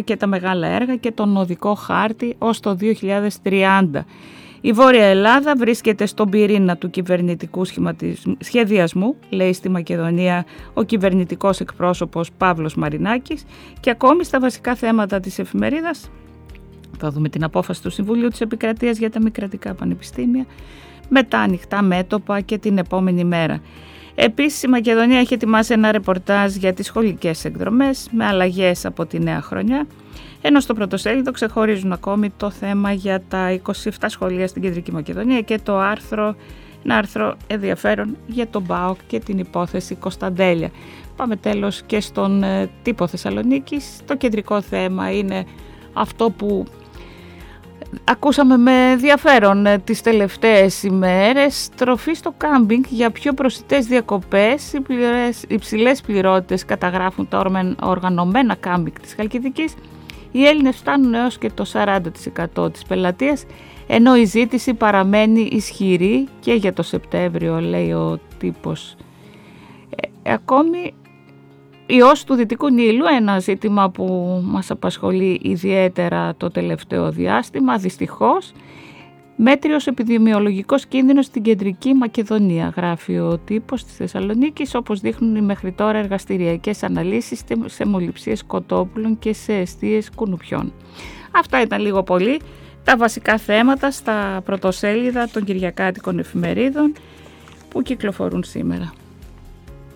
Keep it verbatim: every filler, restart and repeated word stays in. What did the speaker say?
και τα μεγάλα έργα και τον οδικό χάρτη ως το δύο χιλιάδες τριάντα. Η Βόρεια Ελλάδα βρίσκεται στον πυρήνα του κυβερνητικού σχεδιασμού, λέει στη Μακεδονία ο κυβερνητικός εκπρόσωπος Παύλος Μαρινάκης, και ακόμη στα βασικά θέματα της εφημερίδας. Θα δούμε την απόφαση του Συμβουλίου της Επικρατείας για τα μη κρατικά πανεπιστήμια με τα ανοιχτά μέτωπα και την επόμενη μέρα. Επίσης, η Μακεδονία έχει ετοιμάσει ένα ρεπορτάζ για τις σχολικές εκδρομές με αλλαγές από τη νέα χρονιά, ενώ στο πρωτοσέλιδο ξεχωρίζουν ακόμη το θέμα για τα είκοσι επτά σχολεία στην Κεντρική Μακεδονία και το άρθρο, ένα άρθρο ενδιαφέρον για τον ΠΑΟΚ και την υπόθεση Κωνσταντέλια. Πάμε τέλος και στον ε, τύπο Θεσσαλονίκης. Το κεντρικό θέμα είναι αυτό που ακούσαμε με ενδιαφέρον τις τελευταίες ημέρες: τροφή στο κάμπινγκ για πιο προσιτές διακοπές. Υψηλές πληρότητες καταγράφουν τα οργανωμένα κάμπινγκ της Χαλκιδικής. Οι Έλληνες φτάνουν έως και το σαράντα τοις εκατό της πελατείας, ενώ η ζήτηση παραμένει ισχυρή και για το Σεπτέμβριο, λέει ο τύπος. Ε, ακόμη, ιός του Δυτικού Νείλου, ένα ζήτημα που μας απασχολεί ιδιαίτερα το τελευταίο διάστημα, δυστυχώς. Μέτριος επιδημιολογικός κίνδυνος στην Κεντρική Μακεδονία, γράφει ο τύπος της Θεσσαλονίκης, όπως δείχνουν οι μέχρι τώρα εργαστηριακές αναλύσεις σε μολυψίες κοτόπουλων και σε εστίες κουνουπιών. Αυτά ήταν λίγο πολύ τα βασικά θέματα στα πρωτοσέλιδα των κυριακάτικων εφημερίδων που κυκλοφορούν σήμερα.